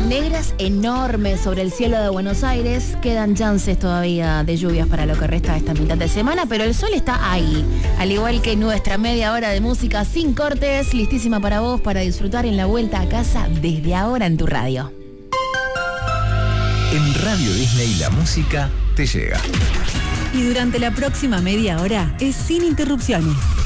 negras enormes sobre el cielo de Buenos Aires. Quedan chances todavía de lluvias para lo que resta de esta mitad de semana, pero el sol está ahí. Al igual que nuestra media hora de música sin cortes, listísima para vos para disfrutar en la vuelta a casa desde ahora en tu radio. En Radio Disney la música te llega. Y durante la próxima media hora es sin interrupciones.